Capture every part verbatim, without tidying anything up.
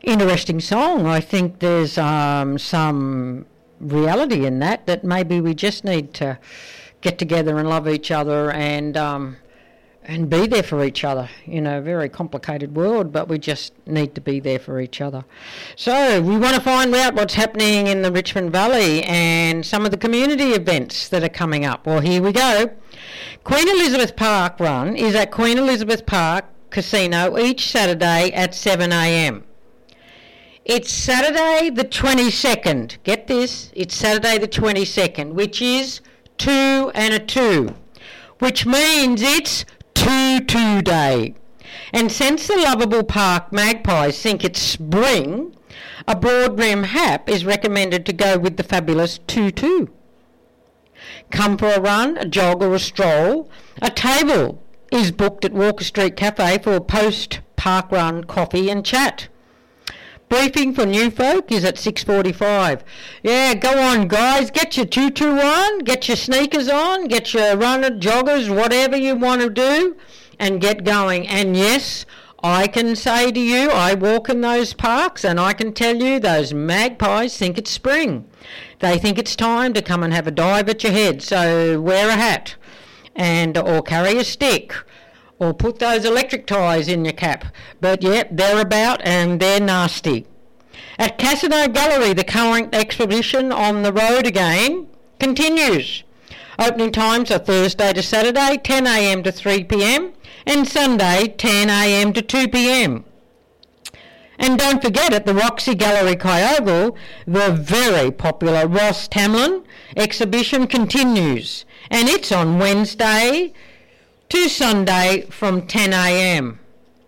interesting song. I think there's um, some reality in that, that maybe we just need to get together and love each other and um, and be there for each other. You know, very complicated world, but we just need to be there for each other. So we want to find out what's happening in the Richmond Valley and some of the community events that are coming up. Well, here we go. Queen Elizabeth Park Run is at Queen Elizabeth Park Casino each Saturday at seven a.m. It's Saturday the twenty-second. Get this, it's Saturday the twenty-second, which is two and a two, which means it's two-two day. And since the lovable park magpies think it's spring, a broad brim hat is recommended to go with the fabulous two-two. Come for a run, a jog or a stroll. A table is booked at Walker Street Cafe for a post-park run coffee and chat. Briefing for new folk is at six forty-five. Yeah, go on guys, get your tutu on, get your sneakers on, get your runner, joggers, whatever you want to do, and get going. And yes, I can say to you, I walk in those parks and I can tell you those magpies think it's spring. They think it's time to come and have a dive at your head, so wear a hat and or carry a stick. Or put those electric ties in your cap. But yep, they're about and they're nasty. At Casino Gallery, the current exhibition On the Road Again continues. Opening times are Thursday to Saturday, ten a.m. to three p.m. and Sunday, ten a.m. to two p.m. And don't forget, at the Roxy Gallery Kyogle, the very popular Ross Tamlin exhibition continues. And it's on Wednesday to Sunday from ten a.m.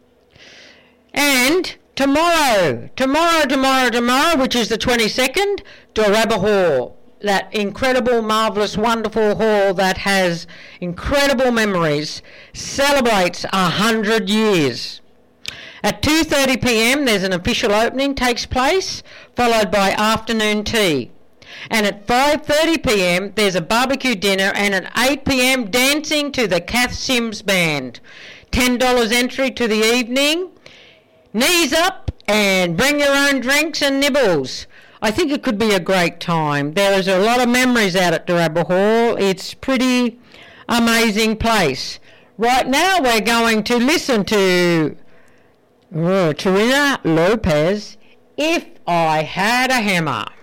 And tomorrow, tomorrow, tomorrow, tomorrow, which is the twenty-second, Doraba Hall, that incredible, marvellous, wonderful hall that has incredible memories, celebrates a hundred years. At two thirty p.m. there's an official opening takes place, followed by afternoon tea. And at five thirty p.m. there's a barbecue dinner, and at eight p.m. dancing to the Kath Sims Band. ten dollars entry to the evening. Knees up and bring your own drinks and nibbles. I think it could be a great time. There is a lot of memories out at Doraba Hall. It's pretty amazing place. Right now we're going to listen to oh, Torina Lopez, If I Had a Hammer.